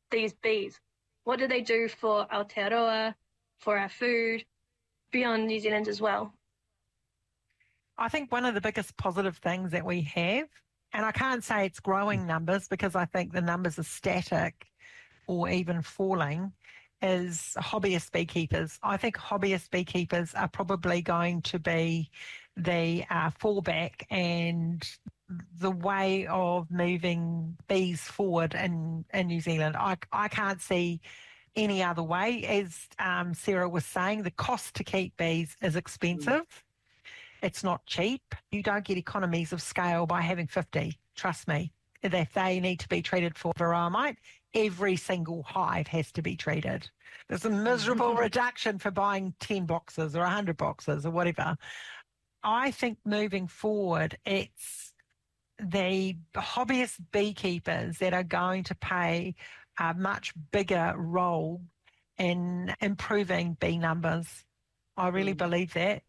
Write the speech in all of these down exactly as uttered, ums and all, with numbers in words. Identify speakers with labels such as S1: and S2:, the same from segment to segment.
S1: these bees? What do they do for Aotearoa, for our food, beyond New Zealand as well?
S2: I think one of the biggest positive things that we have, and I can't say it's growing numbers because I think the numbers are static or even falling, is hobbyist beekeepers. I think hobbyist beekeepers are probably going to be the uh, fallback and the way of moving bees forward in, in New Zealand. I, I can't see any other way. As um, Sarah was saying, the cost to keep bees is expensive. Mm. It's not cheap. You don't get economies of scale by having fifty, trust me. If they need to be treated for varroa mite, every single hive has to be treated. There's a miserable reduction for buying ten boxes or one hundred boxes or whatever. I think moving forward, it's the hobbyist beekeepers that are going to play a much bigger role in improving bee numbers. I really mm. believe that.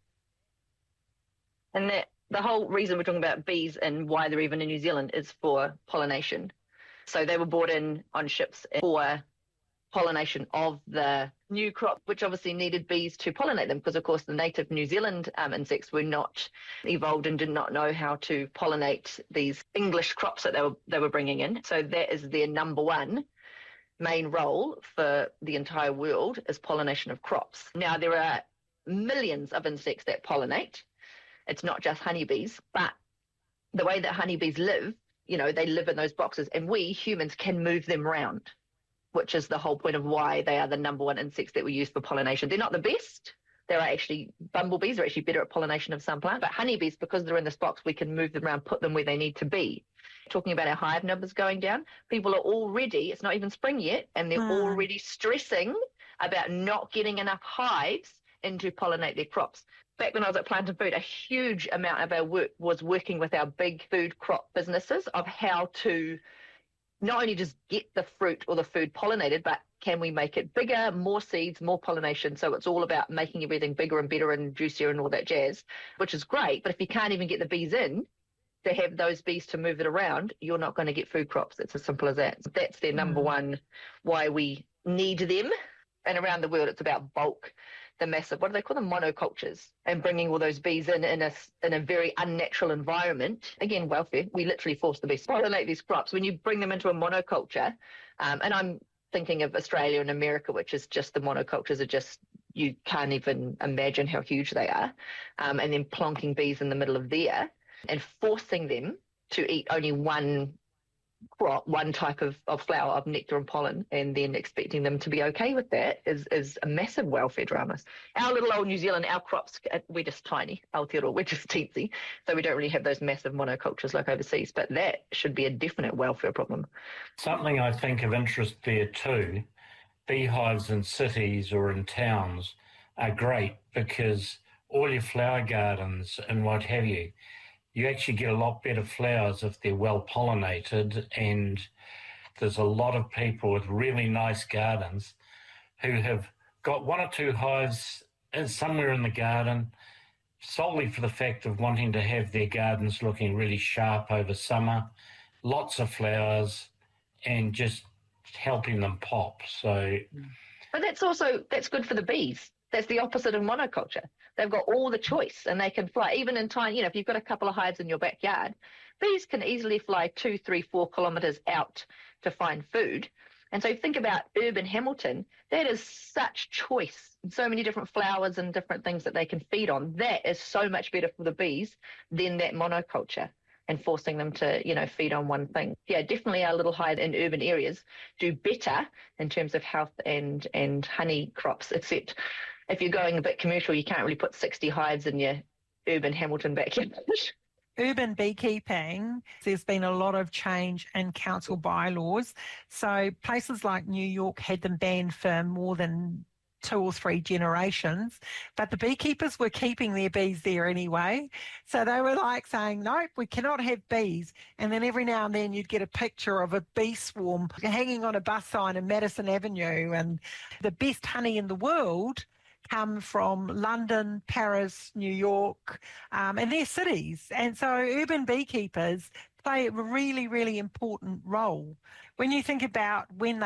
S3: And that the whole reason we're talking about bees and why they're even in New Zealand is for pollination. So they were brought in on ships for pollination of the new crop, which obviously needed bees to pollinate them because, of course, the native New Zealand um, insects were not evolved and did not know how to pollinate these English crops that they were they were bringing in. So that is their number one main role for the entire world, is pollination of crops. Now, there are millions of insects that pollinate. It's not just honeybees, but the way that honeybees live, you know, they live in those boxes, and we humans can move them around, which is the whole point of why they are the number one insects that we use for pollination. They're not the best. There are actually, bumblebees are actually better at pollination of some plants, but honeybees, because they're in this box, we can move them around, put them where they need to be. Talking about our hive numbers going down, people are already, it's not even spring yet, and they're mm. already stressing about not getting enough hives in to pollinate their crops. Back when I was at Plant and Food, a huge amount of our work was working with our big food crop businesses of how to not only just get the fruit or the food pollinated, but can we make it bigger, more seeds, more pollination? So it's all about making everything bigger and better and juicier and all that jazz, which is great. But if you can't even get the bees in to have those bees to move it around, you're not going to get food crops. It's as simple as that. So that's their number mm. one, why we need them. And around the world, it's about bulk, the massive, what do they call them, monocultures, and bringing all those bees in in a, in a very unnatural environment. Again, welfare, we literally force the bees to pollinate these crops. When you bring them into a monoculture, um, and I'm thinking of Australia and America, which is just the monocultures are just, you can't even imagine how huge they are, um, and then plonking bees in the middle of there and forcing them to eat only one crop, one type of, of flower, of nectar and pollen, and then expecting them to be okay with that is, is a massive welfare drama. Our little old New Zealand, our crops, we're just tiny, Aotearoa, we're just teensy, so we don't really have those massive monocultures like overseas, but that should be a definite welfare problem.
S4: Something I think of interest there too, beehives in cities or in towns are great because all your flower gardens and what have you, you actually get a lot better flowers if they're well pollinated, and there's a lot of people with really nice gardens who have got one or two hives somewhere in the garden solely for the fact of wanting to have their gardens looking really sharp over summer, lots of flowers, and just helping them pop. So,
S3: but that's also, that's good for the bees. That's the opposite of monoculture. They've got all the choice and they can fly. Even in time, you know, if you've got a couple of hives in your backyard, bees can easily fly two, three, four kilometres out to find food. And so think about urban Hamilton, that is such choice, so many different flowers and different things that they can feed on. That is so much better for the bees than that monoculture and forcing them to, you know, feed on one thing. Yeah, definitely our little hive in urban areas do better in terms of health and, and honey crops, except if you're going a bit commercial, you can't really put sixty hives in your urban Hamilton backyard.
S2: Urban beekeeping, there's been a lot of change in council bylaws. So places like New York had them banned for more than two or three generations, but the beekeepers were keeping their bees there anyway. So they were like saying, nope, we cannot have bees. And then every now and then you'd get a picture of a bee swarm hanging on a bus sign in Madison Avenue, and the best honey in the world come from London, Paris, New York, um, and their cities. And so urban beekeepers play a really, really important role. When you think about when